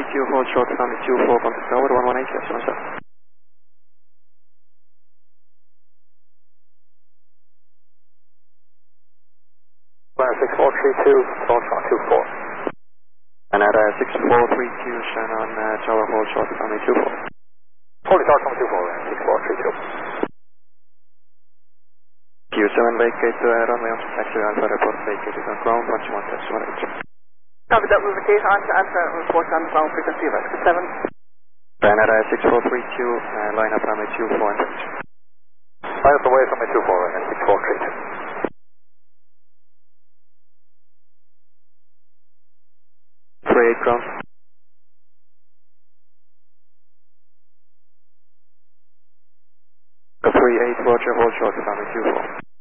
32, hold short, family 24, contact tower 118, yes, 1 sir. Runner 6432, hold short 24. And at 6432, Shannon, tower hold short, family 24. Holy tower, family 24, runner 6432. Q7 vacate runway on to taxi Alpha report vacated on ground 121 test 18. Copy that, we vacate on to Alpha report on the ground frequency of Oscar 7. Ryanair 6432, line up runway 24 and touch. Line up away from my 24, runner 6432. 38 ground. 38, Roger, hold short, family 24.